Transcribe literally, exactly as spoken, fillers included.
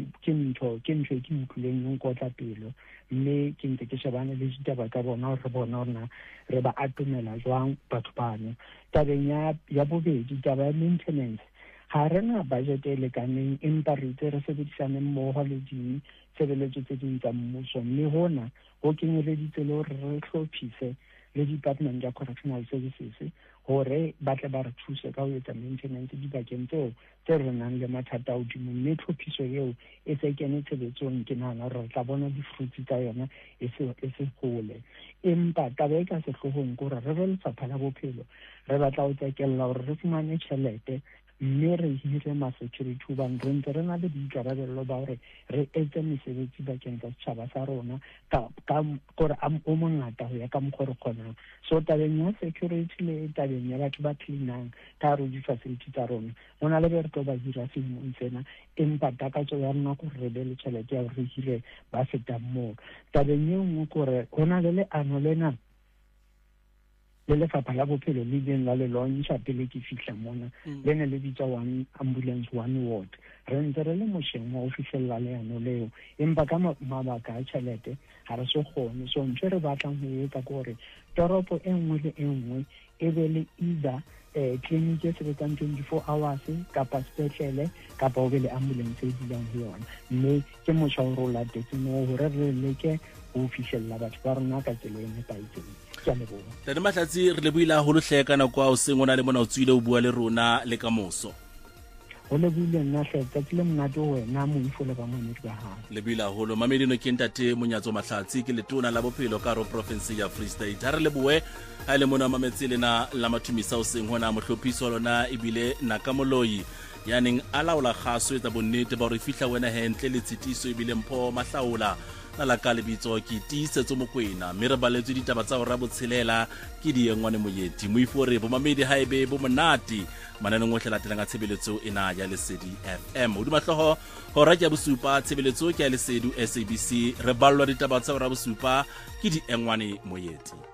ke ntho ke ntho ke utlwileng eng go tla pelo mme ke ntse ke shebane le ditaba ka bona re bona rona re ba atumela jwang batho bano. Tabeng ya ya bobedi taba ya maintenance ha rena budget e lekaneng empa re itse re sebedisane mmoho le ditshebeletso tse ding tsa mmuso mme hona ho kenyeleditse le hore re hlophise le Department ya Correctional Services hore ba tle ba re thuse ka ho etsa maintenance dibakeng tseo tse re nang le mathata a hodimo mme tlhophiso eo e se kene tshebetsong ke nahana re tla bona di-fruits tsa yona e se hole. Empa taba e ka sehloohong ke hore re re lefapha la bophelo re batla ho tekella hore re fumane tjhelete mme re hire ma-security hobane re ntse re na le boikarabello ba hore re etse mesebetsi bakeng tsa setjhaba sa rona ka gore o mongata ho ya ka mokgwa re kgonang. So tabeng ya security le tabeng ya batho ba cleanang ka hare ho di-facility tsa rona ho na le be re tlo ba hira selemong sena empa takatso ya rona ko re be le tjhelete ya hore re hire ba fetang moo. Tabeng e nngwe kore ho na le leano lena le lefapha la bophelo le ileng la le launcha pele ke fihla mona le ne le bitsa one ambulance one ward. Re ntse re le mosheng wa ho fihlella leano leo empa ka mabaka a tjhelete ha re so kgone. So ntho re batlang ho etsa ke hore toropo e nngwe le e nngwe e be le either eh clinic e sebetsang twenty-four hours kapa sepetlele kapa o be le ambulance e dulang ho yona mme ke motjha o rola tetse mo hore re leke ho fihlella batho ba rona ka tsela e nepahetseng. Tane Mahlatsi re le buile haholo hle ka nako a o seng ona le mona o tswile o bua le rona le ka moso. Ho le buile nna hle ka tsile monate wena mo ifole ba monate ba ha. Le buile haholo mamedi no ke ntate Monyatso Mahlatsi ke letona la bophelo ka ro province ya Free State. Ha re le bue ha le mona mametse lena la mathumisa o seng hona mohlophiso lona ebile nakamoloyi yaneng alaola khaso etsa bonnete ba re fihla wena hentle le tshitiso ebile mpho mahlaola la la ka lebitso ke tiisetso mokwena mme re baletswe ditaba tsa hora botshelela ke diengwane moyeti moifore bo mamedi haebe bo monati mananeng ohle latela nga tshebeletso ena ya Lesedi F M o dimahloho hora ke bosupa tshebeletso ke ya Lesedi S A B C re ballwa ditaba tsa hora bosupa ke diengwane moyeti.